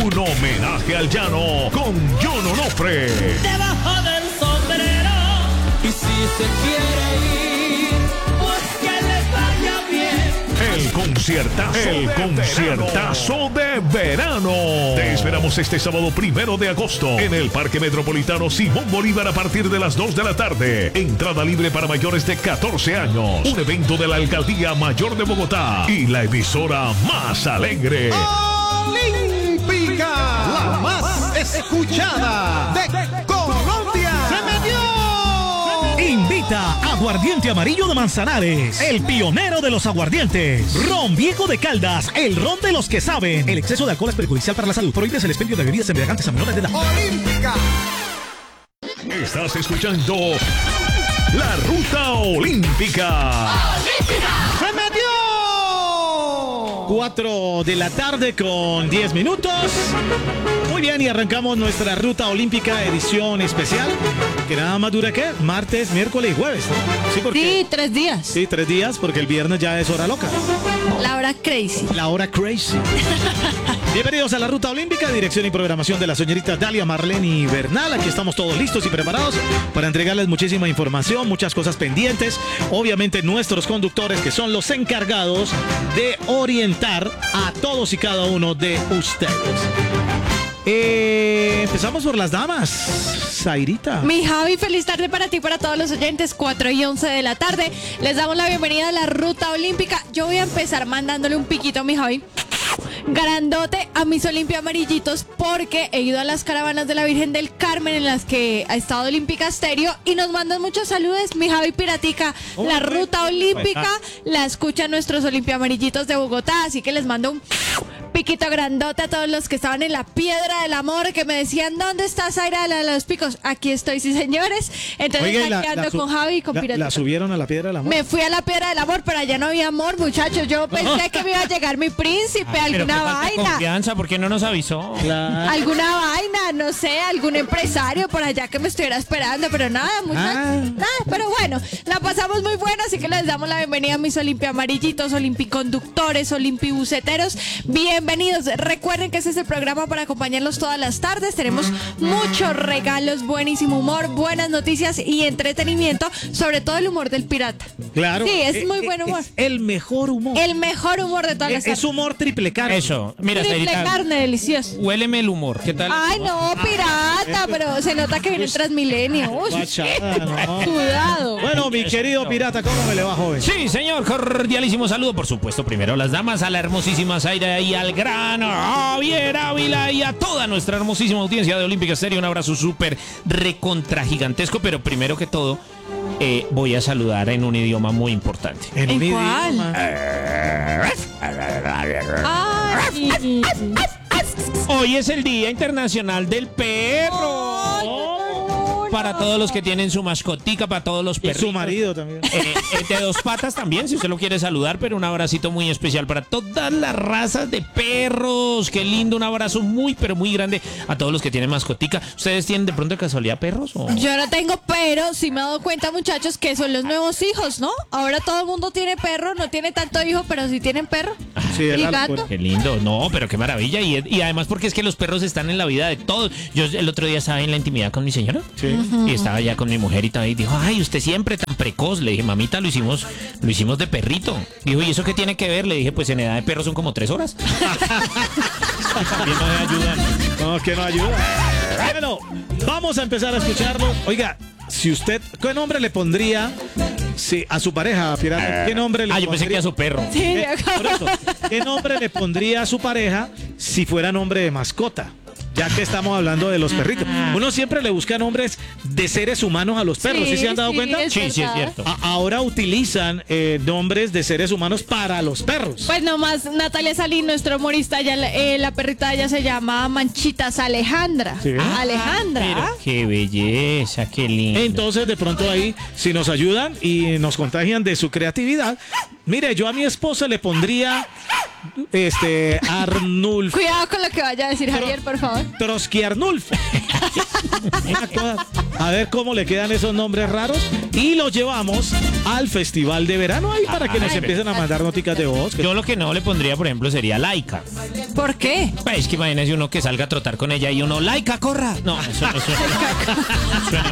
Un homenaje al llano con John Onofre. Debajo del sombrero. Y si se quiere ir, pues que le vaya bien. El conciertazo de verano. Te esperamos este sábado 1 de agosto en el Parque Metropolitano Simón Bolívar a partir de las 2 de la tarde. Entrada libre para mayores de 14 años. Un evento de la Alcaldía Mayor de Bogotá y la emisora más alegre. Olímpica, la más escuchada de Colombia. ¡Se metió! Invita Aguardiente Amarillo de Manzanares, el pionero de los aguardientes. Ron Viejo de Caldas, el ron de los que saben. El exceso de alcohol es perjudicial para la salud. Prohíbe el expendio de bebidas embriagantes a menores de edad. Olímpica. Estás escuchando La Ruta Olímpica. ¡Se metió! 4 de la tarde con 10 minutos. Muy bien, y arrancamos nuestra Ruta Olímpica edición especial. Que nada más dura, ¿qué? Martes, miércoles y jueves, ¿no? Sí, porque... Sí, 3 días. Sí, 3 días, porque el viernes ya es hora loca. La hora crazy. La hora crazy. Bienvenidos a la Ruta Olímpica, dirección y programación de la señorita Dalia Marlene Bernal. Aquí estamos todos listos y preparados para entregarles muchísima información, muchas cosas pendientes. Obviamente nuestros conductores, que son los encargados de orientar a todos y cada uno de ustedes. Empezamos por las damas. Zairita. Mi Javi, feliz tarde para ti y para todos los oyentes. 4:11 de la tarde. Les damos la bienvenida a la Ruta Olímpica. Yo voy a empezar mandándole un piquito a mi Javi grandote a mis Olimpia amarillitos, porque he ido a las caravanas de la Virgen del Carmen en las que ha estado Olímpica Stereo y nos mandan muchos saludos. Mi Javi Piratica, la Ruta Olímpica la escuchan nuestros Olimpia amarillitos de Bogotá, así que les mando un piquito grandote a todos los que estaban en la Piedra del Amor, que me decían, ¿dónde está Zaira de los Picos? Aquí estoy, sí señores. Entonces Oiga, aquí ando con Javi y con Piratica. ¿La subieron a la Piedra del Amor? Me fui a la Piedra del Amor, pero allá no había amor, muchachos. Yo pensé que me iba a llegar mi príncipe, alguna vaina. Confianza, ¿por qué no nos avisó? Claro. Alguna vaina, no sé, algún empresario por allá que me estuviera esperando, pero nada, muchachos. Nada, pero bueno, la pasamos muy buena, así que les damos la bienvenida a mis Olimpia amarillitos, olimpiconductores, olimpibuceteros. Bienvenidos. Recuerden que este es el programa para acompañarlos todas las tardes. Tenemos muchos regalos, buenísimo humor, buenas noticias y entretenimiento, sobre todo el humor del pirata. Claro. Sí, es muy buen humor. Es el mejor humor. El mejor humor de todas las tardes. Es humor triple carne. Eso, mira, Triple Zairita, carne, delicioso. huéleme el humor. ¿Qué tal? Ay, no, pirata, pero se nota que viene el Transmilenio. Uy, Bachada, no. sudado. Bueno, mi querido pirata, ¿cómo me le va, joven? Sí, señor, cordialísimo saludo. Por supuesto, primero a las damas, a la hermosísima Zaira y al gran Javier Ávila y a toda nuestra hermosísima audiencia de Olímpica Stereo. Un abrazo súper recontra gigantesco, pero primero que todo, voy a saludar en un idioma muy importante. ¿En un cuál? idioma? Ay. Hoy es el Día Internacional del Perro. Para todos los que tienen su mascotica, para todos los Y perritos. su marido también. De 2 patas también, si usted lo quiere saludar, pero un abracito muy especial para todas las razas de perros. Qué lindo, un abrazo muy, pero muy grande a todos los que tienen mascotica. ¿Ustedes tienen de pronto de casualidad perros? ¿O? Yo no tengo, pero sí me he dado cuenta, muchachos, que son los nuevos hijos, ¿no? Ahora todo el mundo tiene perro, no tiene tanto hijo, pero sí tienen perro. Sí, ¿Y era gato? Qué lindo, no, pero qué maravilla. Y además porque es que los perros están en la vida de todos. Yo el otro día estaba en la intimidad con mi señora. Sí. Y estaba ya con mi mujer y dijo, ay, usted siempre tan precoz. Le dije, mamita, lo hicimos de perrito. Dijo, ¿y eso qué tiene que ver? Le dije, pues en edad de perro son como 3 horas. También no me ayudan. No, que no ayuda. Bueno, vamos a empezar a escucharlo. Oiga, si usted, ¿qué nombre le pondría a su pareja, pirata? ¿Qué nombre le pondría? Yo pensé que a su perro. Sí, Por eso, ¿qué nombre le pondría a su pareja si fuera nombre de mascota? Ya que estamos hablando de los perritos. Uno siempre le busca nombres de seres humanos a los perros, ¿sí se han dado cuenta? es Sí, es verdad. cierto. Ahora utilizan nombres de seres humanos para los perros. Pues nomás Natalia Salín, nuestro humorista, ya la perrita ya se llama Manchitas Alejandra. Sí. Alejandra. Pero qué belleza, qué lindo. Entonces, de pronto ahí, si nos ayudan y nos contagian de su creatividad, mire, yo a mi esposa le pondría Arnulfo. Cuidado con lo que vaya a decir Javier, por favor. Trotsky Arnulfo. Una cosa a ver cómo le quedan esos nombres raros y los llevamos al Festival de Verano ahí para que nos empiecen a mandar noticas de voz. Yo lo que no le pondría, por ejemplo, sería Laika. ¿Por qué? Pues que imagínese uno que salga a trotar con ella y uno, Laika, corra. No, eso no suena.